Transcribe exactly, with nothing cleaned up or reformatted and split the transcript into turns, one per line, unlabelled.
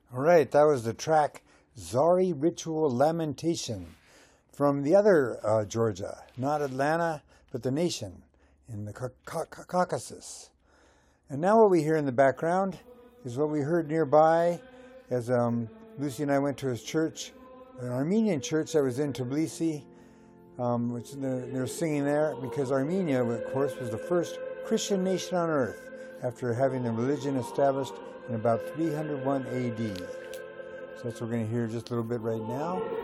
All right, that was the track Zari Ritual Lamentation from the other uh, Georgia, not Atlanta, but the nation in the Caucasus. And now what we hear in the background is what we heard nearby as um, Lucy and I went to his church, an Armenian church that was in Tbilisi, um, which they're, they're singing there because Armenia, of course, was the first Christian nation on earth after having the religion established in about three hundred one A D. So that's what we're going to hear just a little bit right now.